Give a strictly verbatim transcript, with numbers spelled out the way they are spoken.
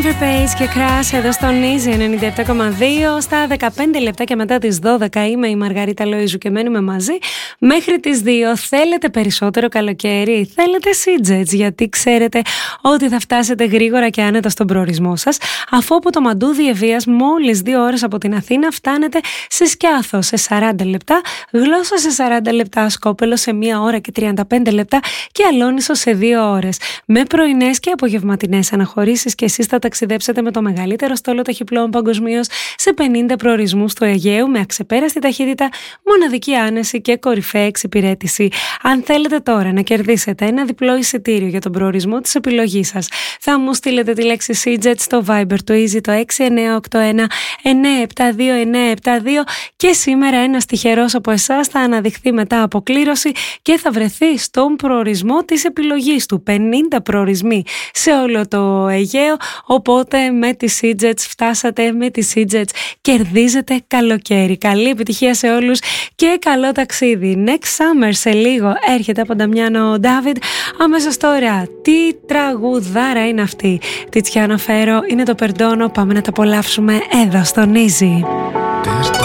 Andrew Page και Crash εδώ στο Easy ενενήντα επτά κόμμα δύο. Στα δεκαπέντε λεπτά και μετά τις δώδεκα είμαι η Μαργαρίτα Λοΐζου και μένουμε μαζί μέχρι τις δύο. Θέλετε περισσότερο καλοκαίρι? Θέλετε Sea-Jets? Γιατί ξέρετε ότι θα φτάσετε γρήγορα και άνετα στον προορισμό σας, αφού από το Μαντούδι Ευβοίας μόλις δύο ώρες από την Αθήνα φτάνετε σε Σκιάθο σε σαράντα λεπτά, Γλώσσα σε σαράντα λεπτά, Σκόπελο σε μία ώρα και τριάντα πέντε λεπτά και Αλόνισο σε δύο ώρες. Με πρωινές και απογευματινές αναχωρήσεις και εσείς θα ταξιδέψετε με το μεγαλύτερο στόλο ταχυπλοών παγκοσμίως σε πενήντα προορισμούς του Αιγαίου με αξεπέραστη ταχύτητα, μοναδική άνεση και κορυφαία εξυπηρέτηση. Αν θέλετε τώρα να κερδίσετε ένα διπλό εισιτήριο για τον προορισμό της επιλογής σας, θα μου στείλετε τη λέξη Sea-Jet στο Viber του Easy το έξι εννιά οκτώ ένα εννιά επτά δύο εννιά επτά δύο και σήμερα ένας τυχερός από εσάς θα αναδειχθεί μετά από κλήρωση και θα βρεθεί στον προορισμό της επιλογής του. πενήντα προορισμοί σε όλο το Αιγαίο, οπότε με τις Sea-Jets φτάσατε, με τις Sea-Jets κερδίζετε καλοκαίρι. Καλή επιτυχία σε όλους και καλό ταξίδι. Next Summer σε λίγο έρχεται από Νταμιάνο Ντάβιντ. Αμέσως τώρα, τι τραγουδάρα είναι αυτή? Τιτσιάνο Φέρο, είναι το Περντόνο. Πάμε να τα απολαύσουμε εδώ στον Easy.